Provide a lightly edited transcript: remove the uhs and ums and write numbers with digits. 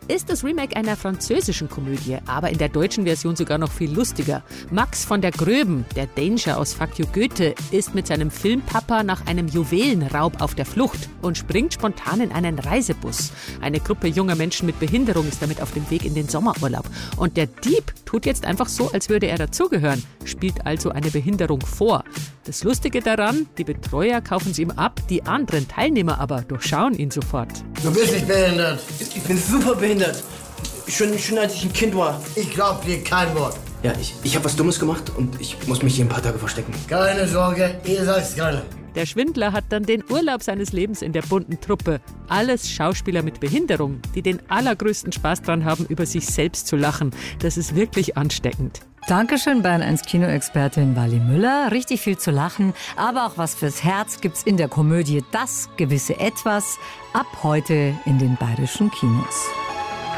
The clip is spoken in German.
ist das Remake einer französischen Komödie, aber in der deutschen Version sogar noch viel lustiger. Max von der Gröben, der Danger aus Fuck you Goethe, ist mit seinem Filmpapa nach einem Juwelenraub auf der Flucht und springt spontan in einen Reisebus. Eine Gruppe junger Menschen mit Behinderung ist damit auf dem Weg in den Sommerurlaub. Und der Dieb tut jetzt einfach so, als würde er dazugehören, spielt also eine Behinderung vor. Das Lustige daran, die Betreuer kaufen es ihm ab, die anderen Teilnehmer aber durchschauen ihn sofort. Du bist nicht behindert. Ich bin super behindert. Schon als ich ein Kind war. Ich glaub dir kein Wort. Ja, ich habe was Dummes gemacht und ich muss mich hier ein paar Tage verstecken. Keine Sorge, ihr seid's keine. Der Schwindler hat dann den Urlaub seines Lebens in der bunten Truppe. Alles Schauspieler mit Behinderung, die den allergrößten Spaß dran haben, über sich selbst zu lachen. Das ist wirklich ansteckend. Dankeschön, Bayern 1 Kinoexpertin Wally Müller. Richtig viel zu lachen, aber auch was fürs Herz gibt's in der Komödie Das gewisse Etwas ab heute in den bayerischen Kinos.